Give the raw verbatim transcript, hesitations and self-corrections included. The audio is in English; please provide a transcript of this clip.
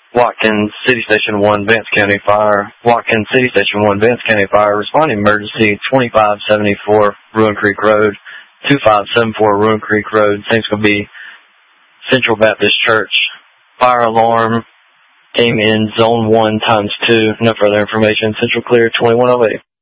Watkins City Station one, Vance County Fire. Watkins City Station one, Vance County Fire. Responding emergency, twenty-five seventy-four Ruin Creek Road, two five seven four Ruin Creek Road. Seems to be Central Baptist Church. Fire alarm came in zone one times two. No further information. Central clear, twenty-one oh eight.